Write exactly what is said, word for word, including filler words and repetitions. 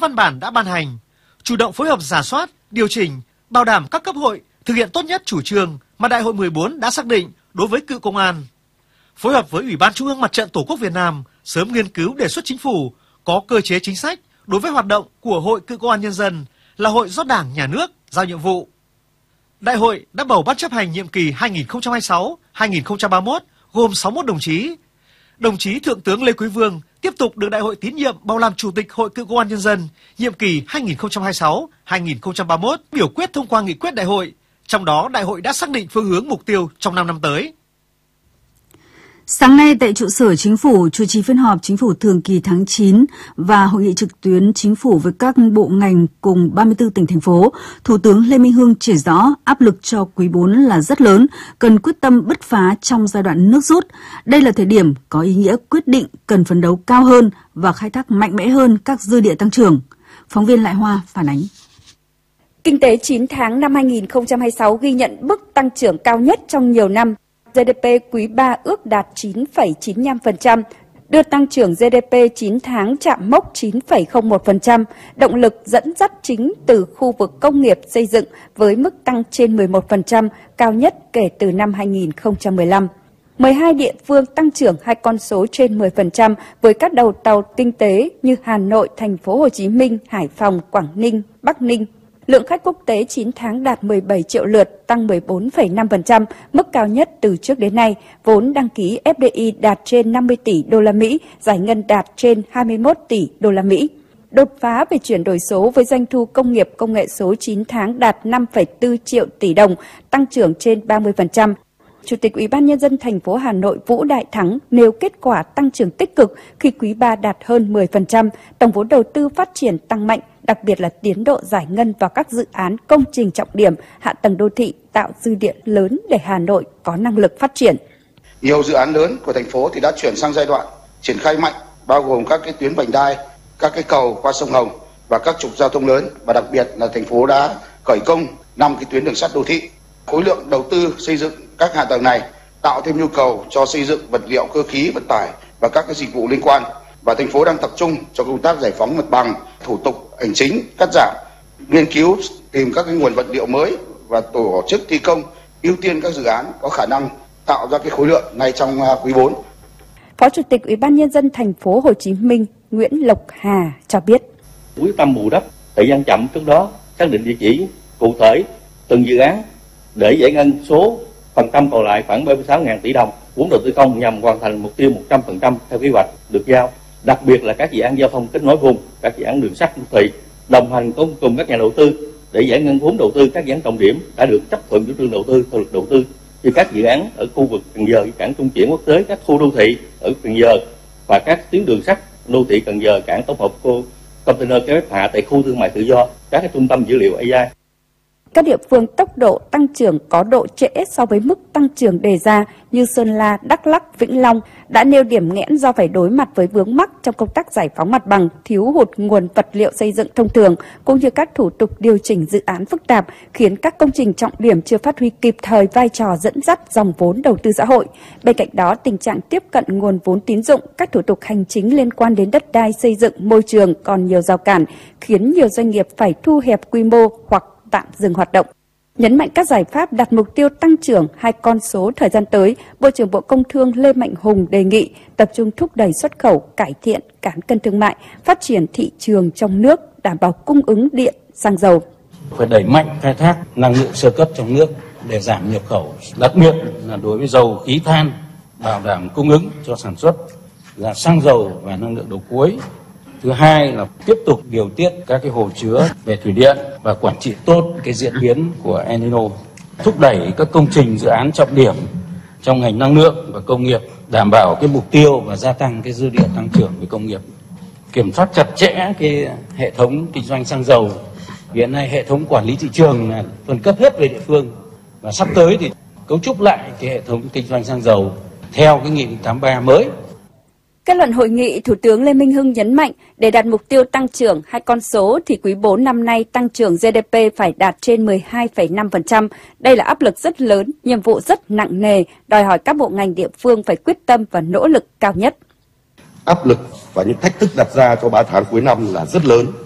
văn bản đã ban hành, chủ động phối hợp rà soát, điều chỉnh, bảo đảm các cấp hội thực hiện tốt nhất chủ trương mà Đại hội mười bốn đã xác định đối với cựu công an. Phối hợp với Ủy ban Trung ương Mặt trận Tổ quốc Việt Nam sớm nghiên cứu đề xuất chính phủ có cơ chế chính sách đối với hoạt động của Hội Cựu Công an Nhân dân là hội do Đảng, Nhà nước giao nhiệm vụ. Đại hội đã bầu Ban chấp hành nhiệm kỳ hai nghìn không trăm hai mươi sáu đến hai nghìn không trăm ba mươi mốt gồm sáu mươi mốt đồng chí. Đồng chí Thượng tướng Lê Quý Vương tiếp tục được Đại hội tín nhiệm bầu làm Chủ tịch Hội Cựu Công an Nhân dân nhiệm kỳ hai nghìn không trăm hai mươi sáu đến hai nghìn không trăm ba mươi mốt, biểu quyết thông qua nghị quyết đại hội. Trong đó, đại hội đã xác định phương hướng mục tiêu trong năm năm tới. Sáng nay tại trụ sở Chính phủ, chủ trì phiên họp Chính phủ thường kỳ tháng chín và hội nghị trực tuyến Chính phủ với các bộ ngành cùng ba mươi tư tỉnh, thành phố, Thủ tướng Lê Minh Hưng chỉ rõ áp lực cho quý bốn là rất lớn, cần quyết tâm bứt phá trong giai đoạn nước rút. Đây là thời điểm có ý nghĩa quyết định cần phấn đấu cao hơn và khai thác mạnh mẽ hơn các dư địa tăng trưởng. Phóng viên Lại Hoa phản ánh. Kinh tế chín tháng năm hai nghìn không trăm hai mươi sáu ghi nhận mức tăng trưởng cao nhất trong nhiều năm. giê đê pê quý ba ước đạt chín phẩy chín mươi lăm phần trăm, đưa tăng trưởng giê đê pê chín tháng chạm mốc chín phẩy không một phần trăm, động lực dẫn dắt chính từ khu vực công nghiệp xây dựng với mức tăng trên mười một phần trăm, cao nhất kể từ năm hai nghìn không trăm mười lăm. mười hai địa phương tăng trưởng hai con số trên mười phần trăm với các đầu tàu kinh tế như Hà Nội, Thành phố Hồ Chí Minh, Hải Phòng, Quảng Ninh, Bắc Ninh. Lượng khách quốc tế chín tháng đạt mười bảy triệu lượt, tăng mười bốn phẩy năm phần trăm, mức cao nhất từ trước đến nay. Vốn đăng ký ép đê i đạt trên năm mươi tỷ đô la Mỹ, giải ngân đạt trên hai mươi mốt tỷ đô la Mỹ. Đột phá về chuyển đổi số với doanh thu công nghiệp công nghệ số chín tháng đạt năm phẩy bốn triệu tỷ đồng, tăng trưởng trên ba mươi phần trăm. Chủ tịch Ủy ban Nhân dân thành phố Hà Nội Vũ Đại Thắng nêu kết quả tăng trưởng tích cực khi quý ba đạt hơn mười phần trăm, tổng vốn đầu tư phát triển tăng mạnh, đặc biệt là tiến độ giải ngân vào các dự án công trình trọng điểm, hạ tầng đô thị tạo dư địa lớn để Hà Nội có năng lực phát triển. Nhiều dự án lớn của thành phố thì đã chuyển sang giai đoạn triển khai mạnh, bao gồm các cái tuyến vành đai, các cái cầu qua sông Hồng và các trục giao thông lớn, và đặc biệt là thành phố đã khởi công năm cái tuyến đường sắt đô thị. Khối lượng đầu tư xây dựng các hạ tầng này tạo thêm nhu cầu cho xây dựng vật liệu, cơ khí, vận tải và các cái dịch vụ liên quan, và thành phố đang tập trung cho công tác giải phóng mặt bằng, thủ tục hành chính cắt giảm, nghiên cứu tìm các cái nguồn vật liệu mới và tổ chức thi công, ưu tiên các dự án có khả năng tạo ra cái khối lượng ngay trong quý bốn. Phó Chủ tịch Ủy ban Nhân dân thành phố Hồ Chí Minh Nguyễn Lộc Hà cho biết: Quyết tâm bù đắp thời gian chậm trước đó, xác định địa chỉ cụ thể từng dự án để giải ngân số phần trăm còn lại khoảng ba mươi sáu nghìn tỷ đồng vốn đầu tư công nhằm hoàn thành mục tiêu một trăm phần trăm theo kế hoạch được giao. Đặc biệt là các dự án giao thông kết nối vùng, các dự án đường sắt đô thị, đồng hành cùng cùng các nhà đầu tư để giải ngân vốn đầu tư các dự án trọng điểm đã được chấp thuận chủ trương đầu tư theo luật đầu tư, như các dự án ở khu vực Cần Giờ, cảng trung chuyển quốc tế, các khu đô thị ở Cần Giờ và các tuyến đường sắt đô thị Cần Giờ, cảng tổng hợp container kéo hạ tại khu thương mại tự do, các cái trung tâm dữ liệu a i. Các địa phương tốc độ tăng trưởng có độ trễ so với mức tăng trưởng đề ra như Sơn La, Đắk Lắk, Vĩnh Long đã nêu điểm nghẽn do phải đối mặt với vướng mắc trong công tác giải phóng mặt bằng, thiếu hụt nguồn vật liệu xây dựng thông thường, cũng như các thủ tục điều chỉnh dự án phức tạp, khiến các công trình trọng điểm chưa phát huy kịp thời vai trò dẫn dắt dòng vốn đầu tư xã hội. Bên cạnh đó, tình trạng tiếp cận nguồn vốn tín dụng, các thủ tục hành chính liên quan đến đất đai, xây dựng, môi trường còn nhiều rào cản, khiến nhiều doanh nghiệp phải thu hẹp quy mô hoặc tạm dừng hoạt động. Nhấn mạnh các giải pháp đặt mục tiêu tăng trưởng hai con số thời gian tới, Bộ trưởng Bộ Công Thương Lê Mạnh Hùng đề nghị tập trung thúc đẩy xuất khẩu, cải thiện cán cân thương mại, phát triển thị trường trong nước, đảm bảo cung ứng điện, xăng dầu. Phải đẩy mạnh khai thác năng lượng sơ cấp trong nước để giảm nhập khẩu, đặc biệt là đối với dầu, khí than, bảo đảm cung ứng cho sản xuất là xăng dầu và năng lượng đầu cuối. Thứ hai là tiếp tục điều tiết các cái hồ chứa về thủy điện và quản trị tốt cái diễn biến của El Nino, thúc đẩy các công trình dự án trọng điểm trong ngành năng lượng và công nghiệp, đảm bảo cái mục tiêu và gia tăng cái dư địa tăng trưởng về công nghiệp, kiểm soát chặt chẽ cái hệ thống kinh doanh xăng dầu. Hiện nay hệ thống quản lý thị trường là phân cấp hết về địa phương, và sắp tới thì cấu trúc lại cái hệ thống kinh doanh xăng dầu theo cái nghị định tám mươi ba mới. Kết luận hội nghị, Thủ tướng Lê Minh Hưng nhấn mạnh để đạt mục tiêu tăng trưởng hai con số thì quý bốn năm nay tăng trưởng giê đê pê phải đạt trên mười hai phẩy năm phần trăm. Đây là áp lực rất lớn, nhiệm vụ rất nặng nề, đòi hỏi các bộ ngành địa phương phải quyết tâm và nỗ lực cao nhất. Áp lực và những thách thức đặt ra cho ba tháng cuối năm là rất lớn.